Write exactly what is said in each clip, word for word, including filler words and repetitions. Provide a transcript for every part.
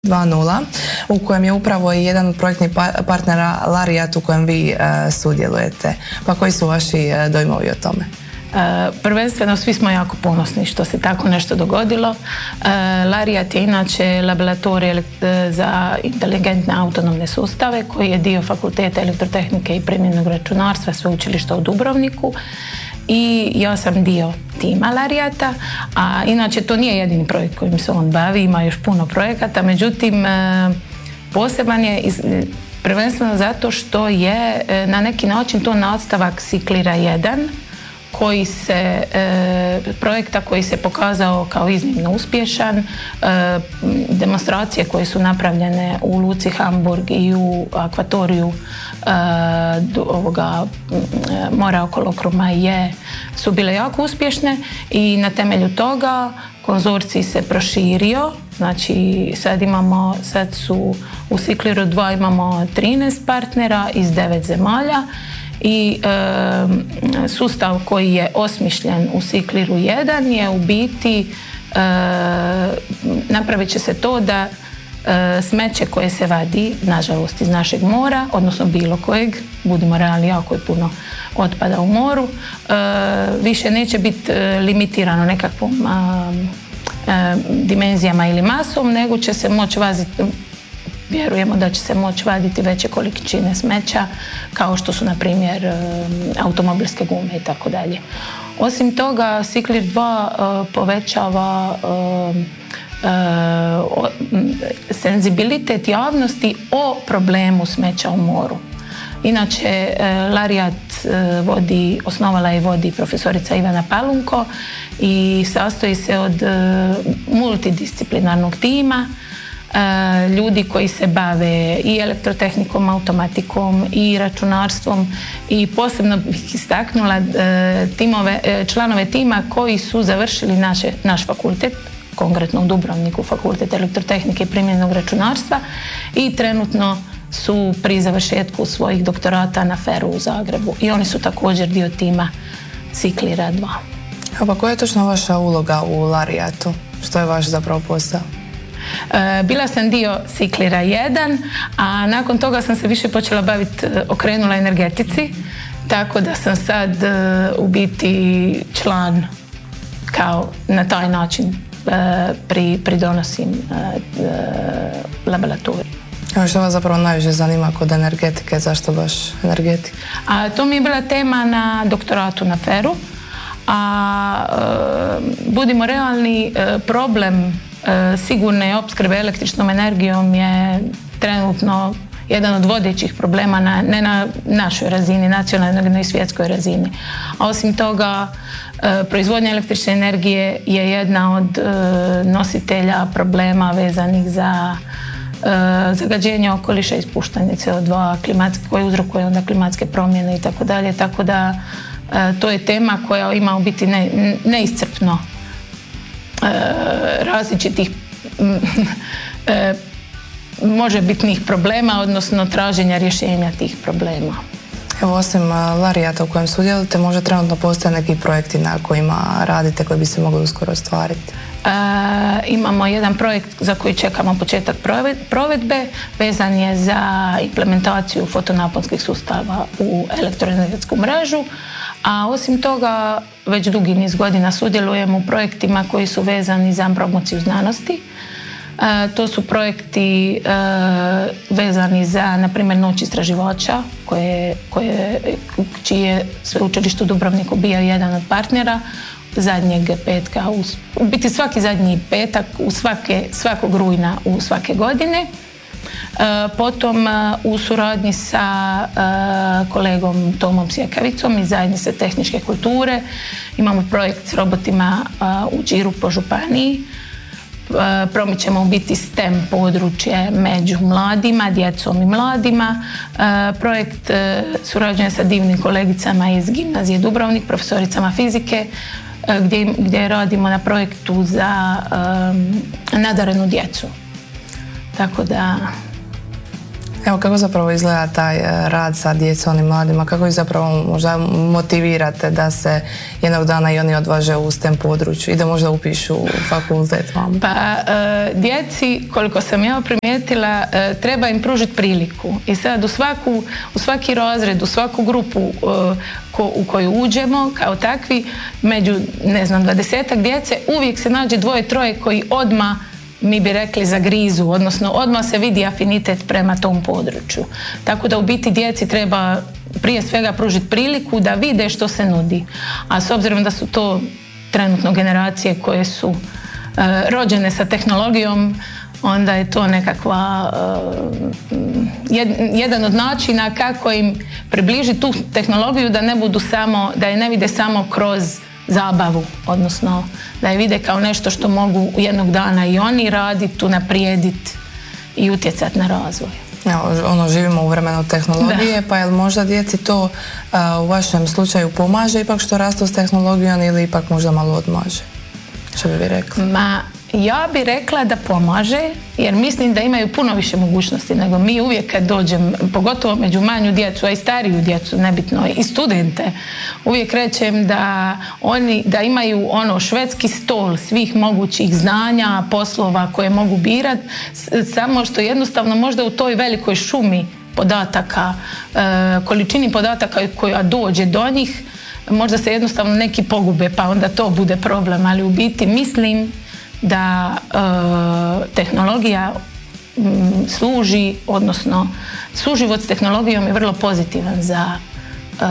dva nula u kojem je upravo i jedan od projektnih partnera Lariat u kojem vi uh, sudjelujete. Pa koji su vaši uh, dojmovi o tome? Uh, prvenstveno svi smo jako ponosni što se tako nešto dogodilo. Uh, Lariat je inače laboratorij za inteligentne autonomne sustave koji je dio Fakulteta elektrotehnike i primjenog računarstva Sveučilišta u Dubrovniku. I ja sam dio tima Lariata, a inače to nije jedini projekt kojim se on bavi, ima još puno projekata, međutim poseban je prvenstveno zato što je na neki način to nastavak Siklira jedan, koji se, projekta koji se pokazao kao iznimno uspješan, demonstracije koje su napravljene u Luci Hamburg i u akvatoriju ovoga mora okolo Krumaje su bile jako uspješne i na temelju toga konzorcij se proširio, znači sad imamo, sad su u Sikliru dva imamo trinaest partnera iz devet zemalja i e, sustav koji je osmišljen u Sikliru jedan je u biti e, napravit će se to da e, smeće koje se vadi nažalost iz našeg mora, odnosno bilo kojeg, budimo realni, jako je puno otpada u moru, e, više neće biti limitirano nekakvom a, a, dimenzijama ili masom, nego će se moći vaziti, vjerujemo da će se moći vaditi veće količine smeća kao što su na primjer automobilske gume i tako dalje. Osim toga Siklir dva uh, povećava uh, uh, senzibilitet javnosti o problemu smeća u moru. Inače uh, Lariat uh, vodi, osnovala i vodi profesorica Ivana Palunko i sastoji se od uh, multidisciplinarnog tima ljudi koji se bave i elektrotehnikom, automatikom i računarstvom i posebno bih istaknula timove, članove tima koji su završili naše, naš fakultet, konkretno u Dubrovniku Fakultet elektrotehnike i primjenog računarstva i trenutno su pri završetku svojih doktorata na Feru u Zagrebu i oni su također dio tima Siklira dva. A pa koja je točno vaša uloga u Lariatu? Što je vaš zapravo posao? Bila sam dio Siklira jedan, a nakon toga sam se više počela baviti, okrenula energetici, tako da sam sad u biti član kao na taj način pri, pridonosim laboratoriju. A što vas zapravo najviše zanima kod energetike, zašto baš energetika? A to mi je bila tema na doktoratu na Feru, a budimo realni, problem sigurne opskrbe električnom energijom je trenutno jedan od vodećih problema na, ne na našoj razini, nacionalnoj nego i svjetskoj razini. A osim toga, proizvodnja električne energije je jedna od nositelja problema vezanih za zagađenje okoliša, ispuštanje C O dva, klimatske, koje uzrokuje onda klimatske promjene i tako dalje. Tako da to je tema koja ima u biti ne, neiscrpno različitih možebitnih problema, odnosno traženja rješenja tih problema. Evo, osim Lariata u kojem sudjelujete, možda trenutno postoje neki projekti na kojima radite koji bi se mogli uskoro ostvariti? E, imamo jedan projekt za koji čekamo početak provedbe, vezan je za implementaciju fotonaponskih sustava u elektroenergetsku mrežu, a osim toga već dugi niz godina sudjelujem u projektima koji su vezani za promociju znanosti. E, to su projekti e, vezani za, na primjer, Noć istraživača, koje, koje, čiji je Sveučilište u Dubrovniku bio jedan od partnera zadnjeg petka, u, u biti svaki zadnji petak u svake, svakog rujna u svake godine. Potom u suradnji sa kolegom Tomom Sjekavicom iz Zajednice tehničke kulture imamo projekt s robotima u Điru po županiji. Promičemo u biti STEM područje među mladima, djecom i mladima. Projekt surađuje sa divnim kolegicama iz Gimnazije Dubrovnik, profesoricama fizike, gdje, gdje radimo na projektu za nadarenu djecu. Tako da Evo, kako zapravo izgleda taj rad sa djecom i mladima, kako ih zapravo možda motivirate da se jednog dana i oni odvaže u STEM području i da možda upišu fakultet vam? Pa e, djeci, koliko sam ja primijetila, e, treba im pružiti priliku i sad u, svaku, u svaki razred, u svaku grupu e, ko, u koju uđemo kao takvi, među ne znam dvadesetak djece uvijek se nađe dvoje, troje koji odmah, mi bi rekli, zagrizu, odnosno odmah se vidi afinitet prema tom području. Tako da u biti djeci treba prije svega pružiti priliku da vide što se nudi. A s obzirom da su to trenutno generacije koje su uh, rođene sa tehnologijom, onda je to nekakva uh, jed, jedan od načina kako im približiti tu tehnologiju da ne budu samo, da je ne vide samo kroz zabavu, odnosno da je vide kao nešto što mogu jednog dana i oni raditi, unaprijediti i utjecati na razvoj. Evo, ono, živimo u vremenu tehnologije, da. Pa je li možda djeci to a, u vašem slučaju pomaže ipak što rastu s tehnologijom ili ipak možda malo odmaže? Što bi vi rekli? Ma, ja bi rekla da pomaže, jer mislim da imaju puno više mogućnosti nego mi uvijek kad dođem, pogotovo među manju djecu, a i stariju djecu, nebitno, i studente, uvijek rečem da oni, da imaju ono švedski stol svih mogućih znanja, poslova koje mogu birati, samo što jednostavno možda u toj velikoj šumi podataka, količini podataka koja dođe do njih, možda se jednostavno neki pogube, pa onda to bude problem, ali u biti mislim da e, tehnologija m, služi, odnosno suživot s tehnologijom je vrlo pozitivan za e,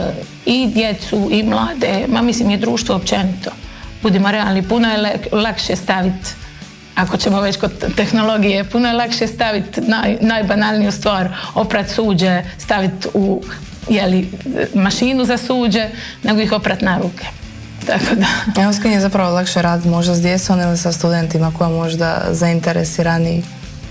i djecu i mlade, ma mislim i društvo općenito. Budimo realni, puno je le, lakše staviti, ako ćemo već kod tehnologije, puno je lakše staviti naj, najbanalniju stvar, oprat suđe, staviti u jeli, mašinu za suđe, nego ih oprat na ruke. Tako da. Evo, s kim je zapravo lakše raditi, možda s djecom ili sa studentima koja možda zainteresiraniji?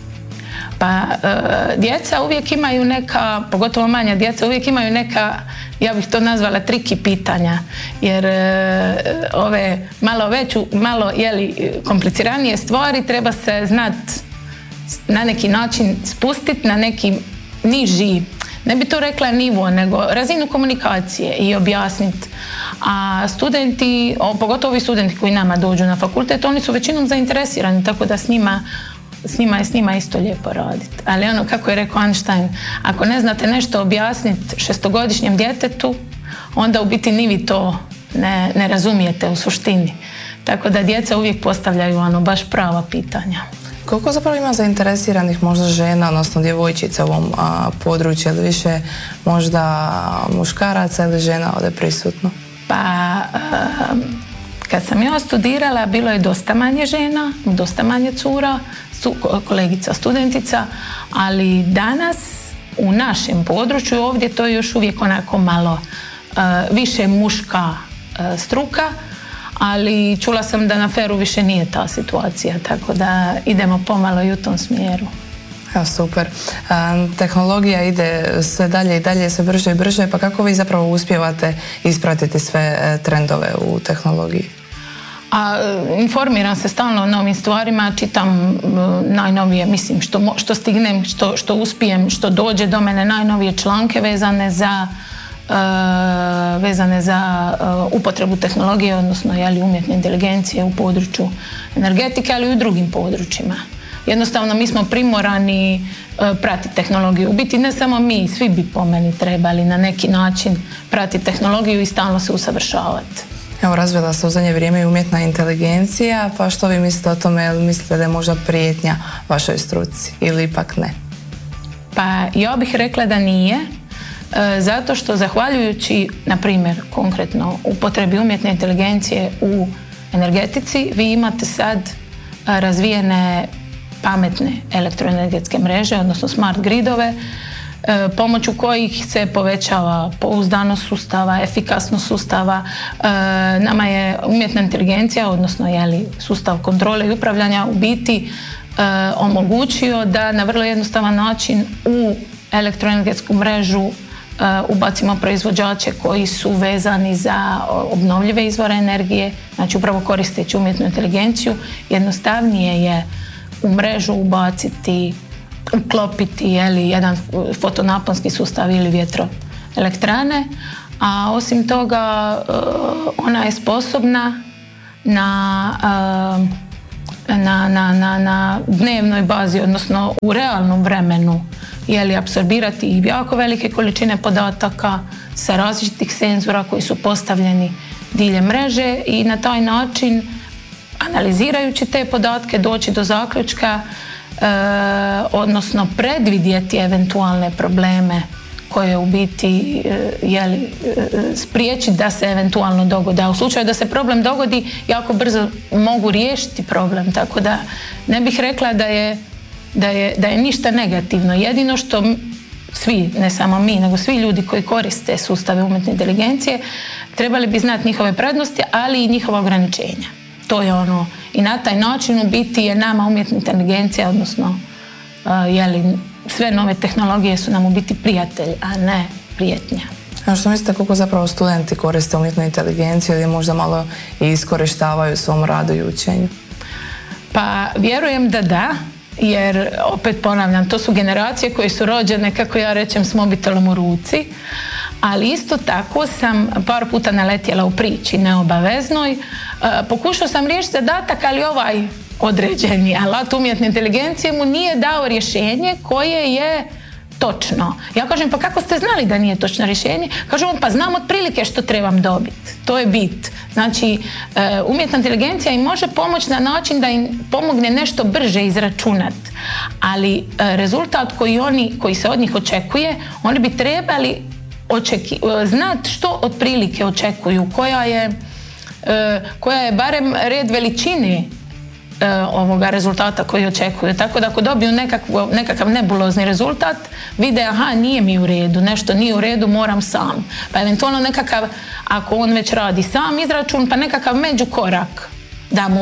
Pa e, djeca uvijek imaju neka, pogotovo manja djeca, uvijek imaju neka, ja bih to nazvala triki pitanja, jer e, ove malo veću, malo jeli, kompliciranije stvari treba se znati na neki način spustiti na neki niži, ne bi to rekla nivo, nego razinu komunikacije i objasniti. A studenti, pogotovo ovi studenti koji nama dođu na fakultet, oni su većinom zainteresirani, tako da s njima, s njima je s njima isto lijepo raditi. Ali ono, kako je rekao Einstein, ako ne znate nešto objasniti šestogodišnjem djetetu, onda u biti ni vi to ne, ne razumijete u suštini. Tako da djeca uvijek postavljaju ono baš prava pitanja. Koliko zapravo ima zainteresiranih možda žena, odnosno djevojčica u ovom a, području, ili više možda muškaraca ili žena ovdje prisutno? Pa, a, kad sam ja studirala, bilo je dosta manje žena, dosta manje cura, stu, kolegica, studentica, ali danas u našem području ovdje to je još uvijek onako malo a, više muška a, struka, ali čula sam da na Feru više nije ta situacija, tako da idemo pomalo i u tom smjeru. Evo, super. Tehnologija ide sve dalje i dalje, sve brže i brže, pa kako vi zapravo uspijevate ispratiti sve trendove u tehnologiji? A, informiram se stalno o novim stvarima, čitam najnovije, mislim, što, što stignem, što, što uspijem, što dođe do mene, najnovije članke vezane za Uh, vezane za uh, upotrebu tehnologije, odnosno jeli, umjetne inteligencije u području energetike, ali i u drugim područjima. Jednostavno mi smo primorani uh, pratiti tehnologiju. U biti ne samo mi, svi bi po meni trebali na neki način pratiti tehnologiju i stalno se usavršavati. Evo, razvila se u zadnje vrijeme i umjetna inteligencija, pa što vi mislite o tome, ili mislite da je možda prijetnja vašoj struci ili ipak ne? Pa ja bih rekla da nije. Zato što zahvaljujući, na primjer, konkretno upotrebi umjetne inteligencije u energetici, vi imate sad razvijene pametne elektroenergetske mreže, odnosno smart gridove, pomoću kojih se povećava pouzdanost sustava, efikasnost sustava. Nama je umjetna inteligencija, odnosno jeli, sustav kontrole i upravljanja u biti omogućio da na vrlo jednostavan način u elektroenergetsku mrežu ubacimo proizvođače koji su vezani za obnovljive izvore energije, znači upravo koristeći umjetnu inteligenciju, jednostavnije je u mrežu ubaciti uklopiti jeli, jedan fotonaponski sustav ili vjetroelektrane, a osim toga ona je sposobna na, na, na, na, na dnevnoj bazi, odnosno u realnom vremenu, jeli, apsorbirati i jako velike količine podataka sa različitih senzora koji su postavljeni diljem mreže i na taj način, analizirajući te podatke, doći do zaključka, e, odnosno predvidjeti eventualne probleme koje u biti e, jeli, e, spriječiti da se eventualno dogodi. A u slučaju da se problem dogodi, jako brzo mogu riješiti problem, tako da ne bih rekla da je, da je, da je ništa negativno. Jedino što svi, ne samo mi, nego svi ljudi koji koriste sustave umjetne inteligencije, trebali bi znati njihove prednosti, ali i njihova ograničenja. To je ono, i na taj način u biti je nama umjetna inteligencija, odnosno uh, jeli, sve nove tehnologije su nam u biti prijatelj, a ne prijetnja. A što mislite koliko zapravo studenti koriste umjetnu inteligenciju ili možda malo i iskorištavaju u svom radu i učenju? Pa vjerujem da da, jer opet ponavljam, to su generacije koje su rođene, kako ja rečem, s mobitelom u ruci, ali isto tako sam par puta naletjela u priči neobaveznoj. Pokušao sam riješiti zadatak, ali ovaj određeni alat umjetne inteligencije mu nije dao rješenje koje je točno. Ja kažem, pa kako ste znali da nije točno rješenje? Kaže on, pa znam otprilike što trebam dobiti. To je bit. Znači, umjetna inteligencija im može pomoći na način da im pomogne nešto brže izračunati. Ali rezultat koji, oni, koji se od njih očekuje, oni bi trebali očeki, znati što otprilike očekuju, koja je, koja je barem red veličine ovoga rezultata koji očekuju. Tako da ako dobiju nekakav, nekakav nebulozni rezultat, vide, aha, nije mi u redu, nešto nije u redu, moram sam. Pa eventualno nekakav, ako on već radi sam izračun, pa nekakav međukorak da mu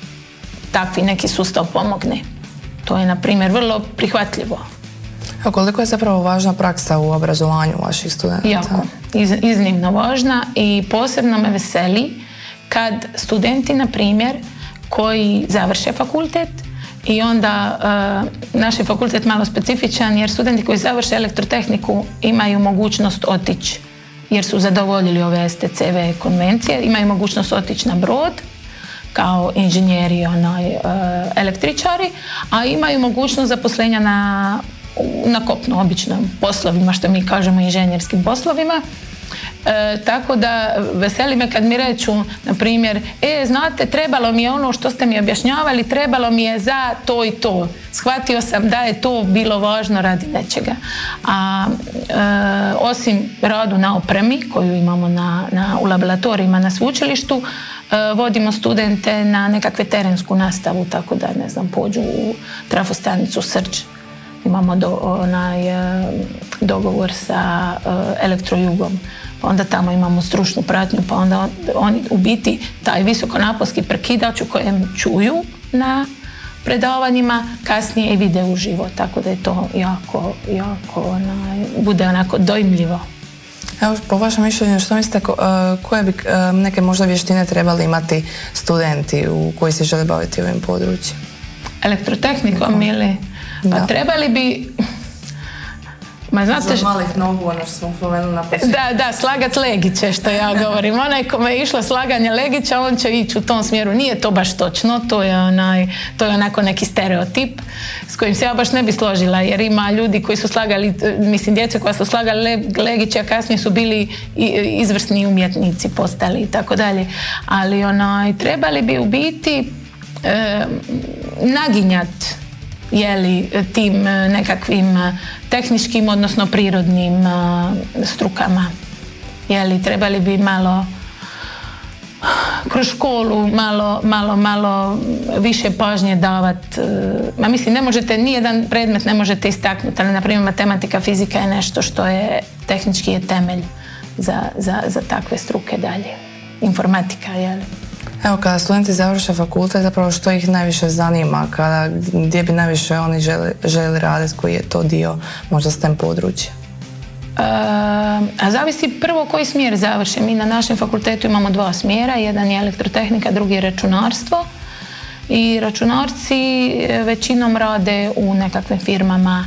takvi neki sustav pomogne. To je, na primjer, vrlo prihvatljivo. A koliko je zapravo važna praksa u obrazovanju vaših studenta? Jako, iz, iznimno važna i posebno me veseli kad studenti, na primjer, koji završe fakultet i onda uh, naš je fakultet malo specifičan jer studenti koji završe elektrotehniku imaju mogućnost otići jer su zadovoljili ove S T C V konvencije, imaju mogućnost otići na brod kao inženjeri, onaj, uh, električari, a imaju mogućnost zaposlenja na, na kopnu, običnom poslovima, što mi kažemo inženjerskim poslovima. E, tako da veseli me kad mi reću, na primjer, e, znate, trebalo mi je ono što ste mi objašnjavali, trebalo mi je za to i to. Shvatio sam da je to bilo važno radi nečega. A e, osim radu na opremi koju imamo na, na, u laboratorijima na sveučilištu, e, vodimo studente na nekakve terensku nastavu, tako da, ne znam, pođu u trafostanicu Srđ. Imamo do, onaj, dogovor sa uh, Elektrojugom, pa onda tamo imamo stručnu pratnju, pa onda oni u biti taj visokonaponski prekidač u kojem čuju na predavanjima, kasnije i vide uživo, tako da je to jako, jako onaj, bude onako dojmljivo. Evo, po vašem mišljenju, što mislite, ko, uh, koje bi uh, neke možda vještine trebali imati studenti u koji se žele baviti ovim područjem? Elektrotehnikom no. ili... Pa da. Trebali bi... Ma, znate, za malih nogu, ono što smo spomenuli na početku. Da, da, slagat legiće, što ja govorim. Onaj kome je išlo slaganje legića, on će ići u tom smjeru. Nije to baš točno, to je, onaj, to je onako neki stereotip s kojim se ja baš ne bi složila, jer ima ljudi koji su slagali, mislim, djece koja su slagali legiće, a kasnije su bili izvrsni umjetnici postali i tako dalje. Ali onaj, trebali bi u biti e, naginjati jeli, tim nekakvim tehničkim, odnosno prirodnim strukama. Jeli, trebali bi malo kroz školu malo, malo, malo više pažnje davati. Ma mislim, ne možete, nijedan predmet ne možete istaknuti, ali na primjer matematika, fizika je nešto što je tehnički je temelj za, za, za takve struke dalje. Informatika, jeli. Evo, kada studenti završe fakultet, zapravo što ih najviše zanima, kada, gdje bi najviše oni želi, želi raditi, koji je to dio možda STEM područja? E, a zavisi prvo koji smjer završe. Mi na našem fakultetu imamo dva smjera, jedan je elektrotehnika, drugi je računarstvo i računarci većinom rade u nekakvim firmama,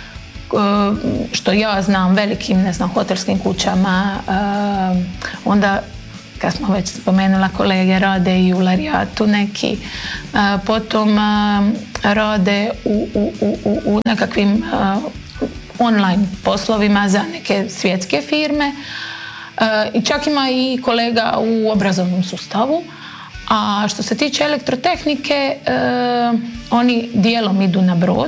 što ja znam, velikim, ne znam, hotelskim kućama. Onda, kad smo već spomenula, kolege rade i u Larijatu neki, potom rade u, u, u, u nekakvim online poslovima za neke svjetske firme. I čak ima i kolega u obrazovnom sustavu. A što se tiče elektrotehnike, oni dijelom idu na brod,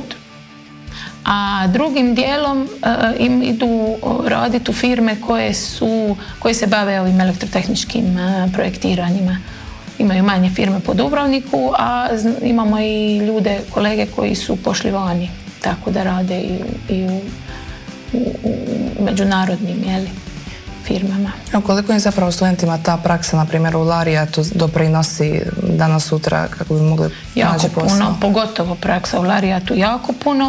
a drugim dijelom im idu raditi u firme koje, su, koje se bave ovim elektrotehničkim projektiranjima. Imaju manje firme po Dubrovniku, a imamo i ljude, kolege koji su pošli vani, tako da rade i, i u, u, u međunarodnim, jeli, firmama. A koliko je zapravo studentima ta praksa, na primjer u Larijatu, doprinosi danas sutra kako bi mogli naći posao? Jako puno, pogotovo praksa u Larijatu, jako puno.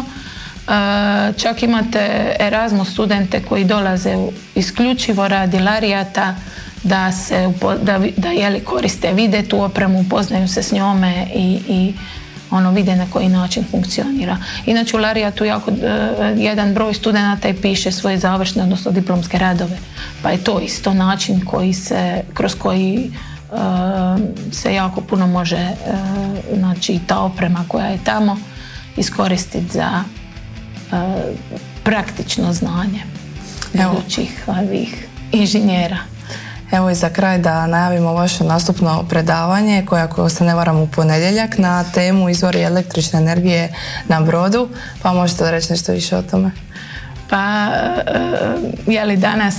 Čak imate Erasmus studente koji dolaze isključivo radi Larijata, da se da, da jeli, koriste, vide tu opremu, upoznaju se s njome i, i ono, vide na koji način funkcionira. Inače u Larijatu jako, jedan broj studenata i piše svoje završne, odnosno diplomske radove, pa je to isto način koji se, kroz koji uh, se jako puno može, uh, znači ta oprema koja je tamo, iskoristiti za uh, praktično znanje budućih ovih inženjera. Evo i za kraj da najavimo vaše nastupno predavanje koje, ako se ne varam, u ponedjeljak na temu izvori električne energije na brodu, pa možete reći nešto više o tome? Pa, je li danas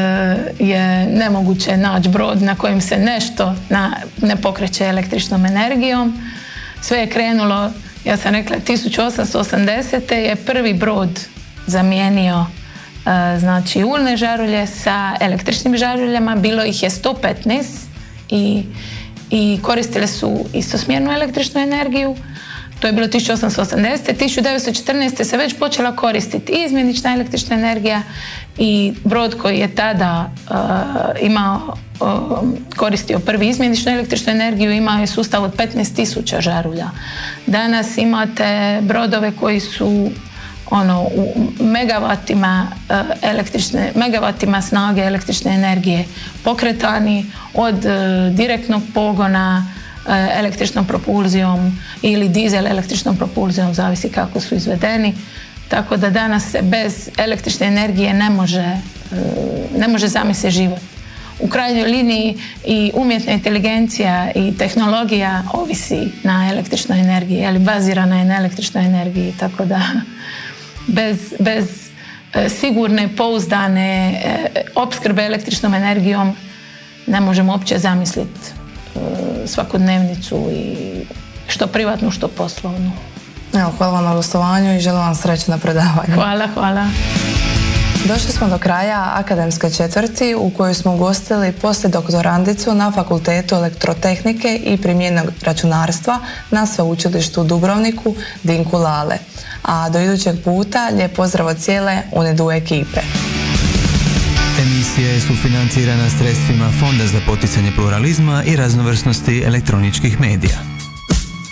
je nemoguće naći brod na kojem se nešto na, ne pokreće električnom energijom. Sve je krenulo, ja sam rekla, tisuću osamsto osamdesete je prvi brod zamijenio znači uljne žarulje sa električnim žaruljama, bilo ih je sto petnaest i, i koristile su istosmjernu električnu energiju. To je bilo tisuću osamsto osamdesete. tisuću devetsto četrnaeste. se već počela koristiti izmjenična električna energija i brod koji je tada uh, imao, uh, koristio prvi izmjeničnu električnu energiju, imao je sustav od petnaest tisuća žarulja. Danas imate brodove koji su ono, u megavatima električne, megavatima snage električne energije, pokretani od uh, direktnog pogona uh, električnom propulzijom ili dizel električnom propulzijom, zavisi kako su izvedeni. Tako da danas se bez električne energije ne može, uh, ne može zamisliti život. U krajnjoj liniji i umjetna inteligencija i tehnologija ovisi na električnoj energiji, ali bazirana je na električnoj energiji, tako da bez, bez e, sigurne, pouzdane e, opskrbe električnom energijom ne možemo uopće zamisliti e, svakodnevnicu, i što privatnu, što poslovnu. Evo, hvala vam na gostovanju i želim vam sreću na predavanju. Hvala, hvala. Došli smo do kraja akademske četvrti u kojoj smo ugostili poslijedoktorandicu na Fakultetu elektrotehnike i primijenjenog računarstva na Sveučilištu u Dubrovniku, Dinku Lale. A do idućeg puta lijep pozdrav od cijele UNEDU ekipe. Emisija je sufinancirana sredstvima Fonda za poticanje pluralizma i raznovrsnosti elektroničkih medija.